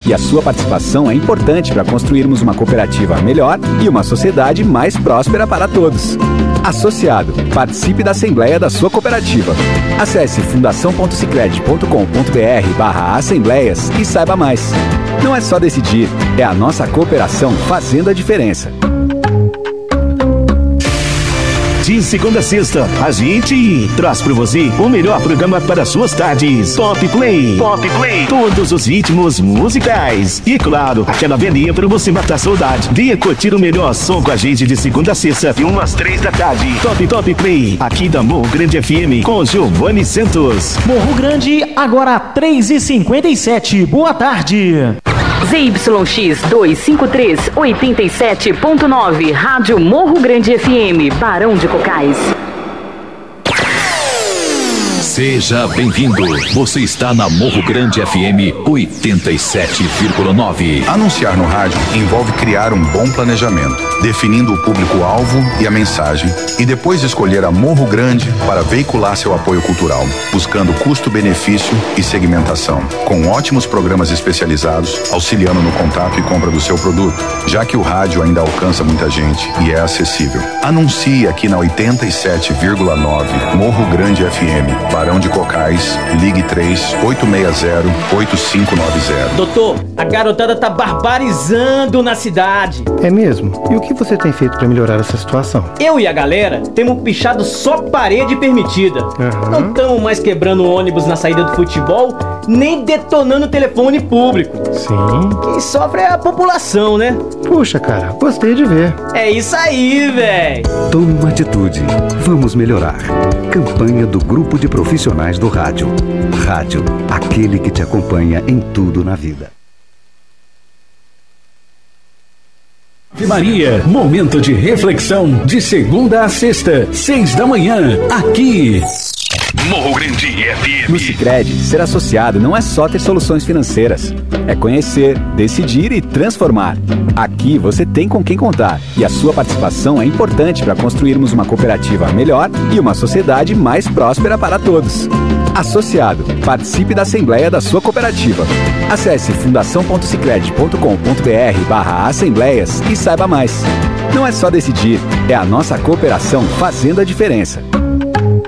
E a sua participação é importante para construirmos uma cooperativa melhor e uma sociedade mais próspera para todos. Associado, participe da Assembleia da sua cooperativa. Acesse fundação.sicredi.com.br/assembleias e saiba mais. Não é só decidir, é a nossa cooperação fazendo a diferença. De segunda a sexta, a gente traz para você o melhor programa para suas tardes. Pop Play. Pop Play. Todos os ritmos musicais. E claro, aquela velhinha para você matar a saudade. Venha curtir o melhor som com a gente de segunda a sexta, de 1 às 3 da tarde. Top Play, aqui da Morro Grande FM, com Giovanni Santos. Morro Grande, agora 3h57. Boa tarde. ZYX 253, 87.9, Rádio Morro Grande FM, Barão de Cocais. Seja bem-vindo. Você está na Morro Grande FM 87,9. Anunciar no rádio envolve criar um bom planejamento, definindo o público-alvo e a mensagem, e depois escolher a Morro Grande para veicular seu apoio cultural, buscando custo-benefício e segmentação, com ótimos programas especializados, auxiliando no contato e compra do seu produto, já que o rádio ainda alcança muita gente e é acessível. Anuncie aqui na 87,9 Morro Grande FM, Barão de Cocais, ligue 3-860-8590. Doutor, a garotada tá barbarizando na cidade. É mesmo? E o que você tem feito para melhorar essa situação? Eu e a galera temos pichado só parede permitida. Não estamos mais quebrando ônibus na saída do futebol, nem detonando telefone público. Sim. Quem sofre é a população, né? Puxa, cara, gostei de ver. É isso aí, véi. Tome uma atitude. Vamos melhorar. Campanha do Grupo de Profissionais do Rádio. Rádio, aquele que te acompanha em tudo na vida. Ave Maria, momento de reflexão de segunda a sexta, 6 da manhã, aqui. Morro Grande FM. No Sicredi, ser associado não é só ter soluções financeiras. É conhecer, decidir e transformar. Aqui você tem com quem contar e a sua participação é importante para construirmos uma cooperativa melhor e uma sociedade mais próspera para todos. Associado, participe da Assembleia da sua cooperativa. Acesse fundação.sicredi.com.br/assembleias e saiba mais. Não é só decidir, é a nossa cooperação fazendo a diferença.